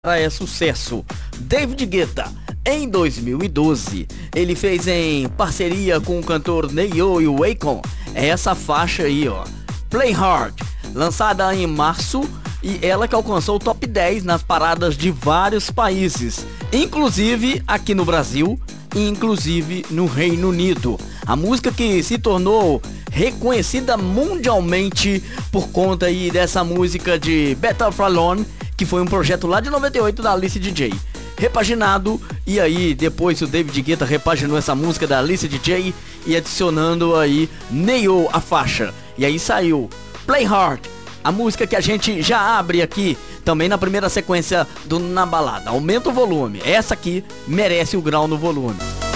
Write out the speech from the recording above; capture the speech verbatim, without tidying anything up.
é sucesso. David Guetta, em dois mil e doze, ele fez em parceria com o cantor Neo e o Akon essa faixa aí, ó, Play Hard, lançada em março, e ela que alcançou o top dez nas paradas de vários países, inclusive aqui no Brasil e inclusive no Reino Unido. A música que se tornou reconhecida mundialmente por conta aí dessa música de Better For Alone, que foi um projeto lá de noventa e oito da Alice D J, repaginado, e aí depois o David Guetta repaginou essa música da Alice D J e adicionando aí Neo a faixa, e aí saiu Play Hard, a música que a gente já abre aqui também na primeira sequência do Na Balada. Aumenta o volume, essa aqui merece o grau no volume.